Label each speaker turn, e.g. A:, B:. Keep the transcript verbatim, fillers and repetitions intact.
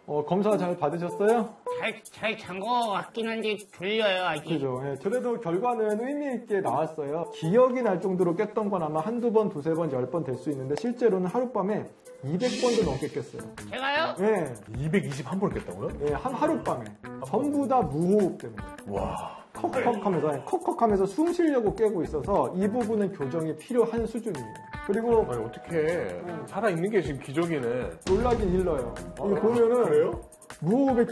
A: 어, 검사 잘 받으셨어요?
B: 잘, 잘 잔 거 같긴 한데 졸려요 아직.
A: 그죠. 예, 그래도 결과는 의미 있게 나왔어요. 기억이 날 정도로 깼던 건 아마 한두 번, 두세 번, 열 번 될 수 있는데 실제로는 하룻밤에 이백 번도 넘게 깼어요.
B: 제가요?
A: 예,
C: 이백이십일 번을 깼다고요?
A: 예, 한 하룻밤에. 전부 다 무호흡 때문에.
C: 와.
A: 컥컥하면서, 아니, 컥컥하면서 숨 쉬려고 깨고 있어서 이 부분은 교정이 필요한 수준이에요. 그리고
C: 아니, 어떻게 살아있는 게 지금 기적이네.
A: 놀라긴 일러요. 이거 보면은
C: 그래요?
A: 무호흡의